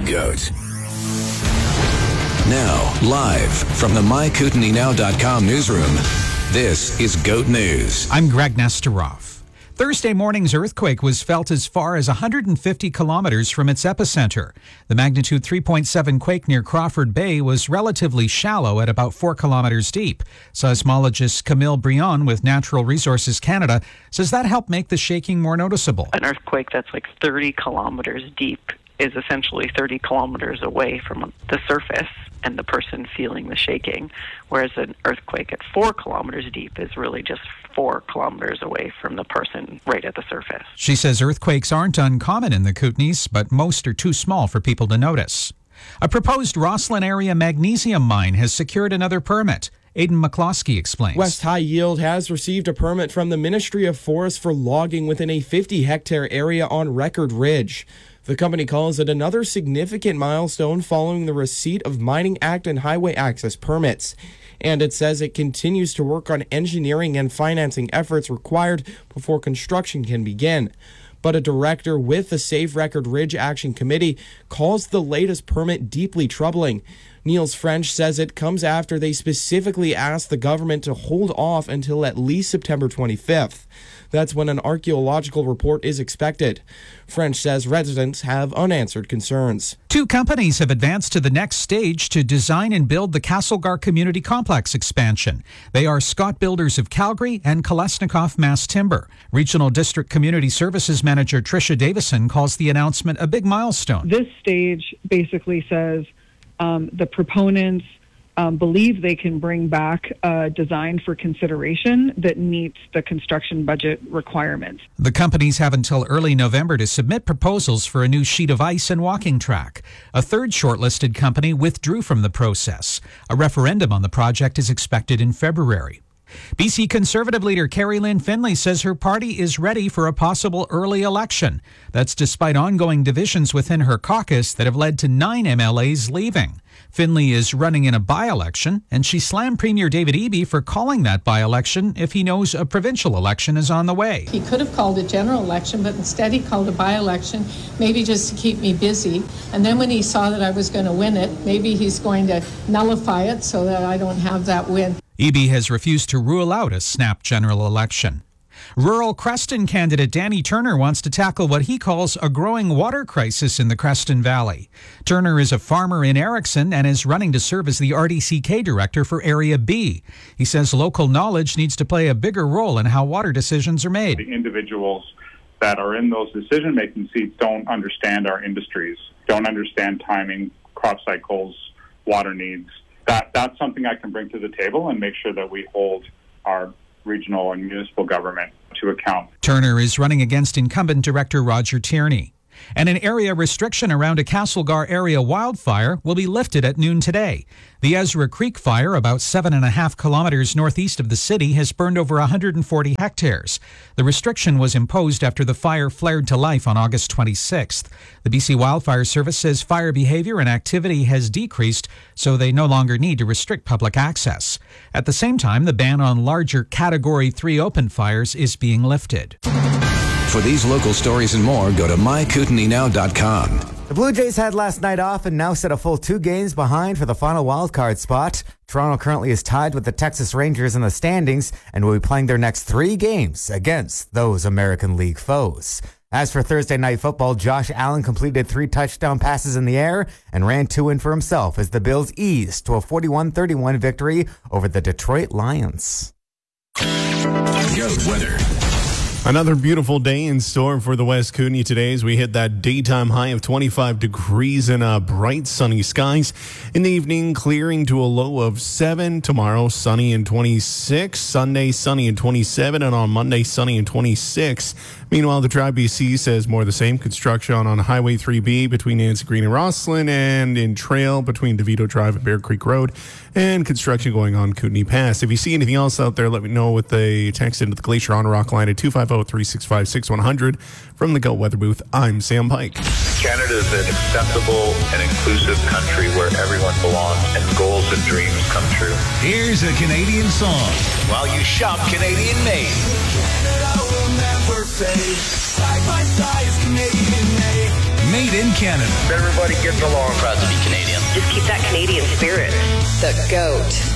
GOAT. Now, live from the MyKootenainow.com newsroom, this is GOAT News. I'm Greg Nesterov. Thursday morning's earthquake was felt as far as 150 kilometers from its epicenter. The magnitude 3.7 quake near Crawford Bay was relatively shallow at about 4 kilometers deep. Seismologist Camille Brion with Natural Resources Canada says that helped make the shaking more noticeable. An earthquake that's like 30 kilometers deep is essentially 30 kilometers away from the surface and the person feeling the shaking, whereas an earthquake at 4 kilometers deep is really just 4 kilometers away from the person right at the surface. She says earthquakes aren't uncommon in the Kootenays, but most are too small for people to notice. A proposed Roslyn area magnesium mine has secured another permit. Aidan McCloskey explains. West High Yield has received a permit from the Ministry of Forests for logging within a 50-hectare area on Record Ridge. The company calls it another significant milestone following the receipt of Mining Act and Highway Access permits. And it says it continues to work on engineering and financing efforts required before construction can begin. But a director with the Safe Record Ridge Action Committee calls the latest permit deeply troubling. Niels French says it comes after they specifically asked the government to hold off until at least September 25th. That's when an archaeological report is expected. French says residents have unanswered concerns. 2 companies have advanced to the next stage to design and build the Castlegar Community Complex expansion. They are Scott Builders of Calgary and Kolesnikov Mass Timber. Regional District Community Services Manager Tricia Davison calls the announcement a big milestone. This stage basically says the proponents believe they can bring back a design for consideration that meets the construction budget requirements. The companies have until early November to submit proposals for a new sheet of ice and walking track. A third shortlisted company withdrew from the process. A referendum on the project is expected in February. BC Conservative leader Carrie Lynn Finlay says her party is ready for a possible early election. That's despite ongoing divisions within her caucus that have led to 9 MLAs leaving. Finlay is running in a by-election, and she slammed Premier David Eby for calling that by-election if he knows a provincial election is on the way. He could have called a general election, but instead he called a by-election, maybe just to keep me busy. And then when he saw that I was going to win it, maybe he's going to nullify it so that I don't have that win. Eby has refused to rule out a snap general election. Rural Creston candidate Danny Turner wants to tackle what he calls a growing water crisis in the Creston Valley. Turner is a farmer in Erickson and is running to serve as the RDCK director for Area B. He says local knowledge needs to play a bigger role in how water decisions are made. The individuals that are in those decision-making seats don't understand our industries, don't understand timing, crop cycles, water needs. That's something I can bring to the table and make sure that we hold our regional and municipal government to account. Turner is running against incumbent director Roger Tierney. And an area restriction around a Castlegar area wildfire will be lifted at noon today. The Ezra Creek fire, about 7.5 kilometers northeast of the city, has burned over 140 hectares. The restriction was imposed after the fire flared to life on August 26th. The BC Wildfire Service says fire behavior and activity has decreased, so they no longer need to restrict public access. At the same time, the ban on larger Category 3 open fires is being lifted. For these local stories and more, go to MyKootenainow.com. The Blue Jays had last night off and now sit a full 2 games behind for the final wildcard spot. Toronto currently is tied with the Texas Rangers in the standings and will be playing their next 3 games against those American League foes. As for Thursday night football, Josh Allen completed 3 touchdown passes in the air and ran 2 in for himself as the Bills eased to a 41-31 victory over the Detroit Lions. GOAT weather. Another beautiful day in store for the West Kootenay today as we hit that daytime high of 25 degrees and bright sunny skies. In the evening, clearing to a low of 7. Tomorrow, sunny and 26. Sunday, sunny and 27. And on Monday, sunny and 26. Meanwhile, the Tribe BC says more of the same. Construction on Highway 3B between Nancy Green and Roslyn, and in Trail between DeVito Drive and Bear Creek Road, and construction going on Kootenay Pass. If you see anything else out there, let me know with a text into the Glacier on Rock line at 250-365-6100. From the GOAT Weather Booth, I'm Sam Pike. Canada is an acceptable and inclusive country where everyone belongs and goals and dreams come true. Here's a Canadian song while you shop Canadian made. Canada will never fade. Side by side is Canadian made. made in Canada. Everybody gets along. Proud to be Canadian. Just keep that Canadian spirit. The GOAT.